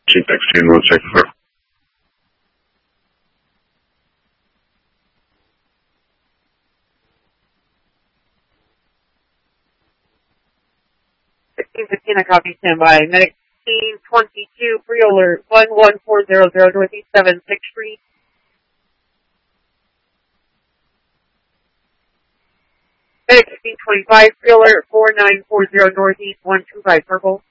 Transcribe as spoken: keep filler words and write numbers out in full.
Chief sixteen, one second, sir. sixteen fifteen, I copy, stand by. Medic sixteen twenty-two, free alert, one one four zero zero, Northeast seven sixth Street. Medic sixteen twenty-five, free alert, four nine four zero, Northeast one two five, Purple.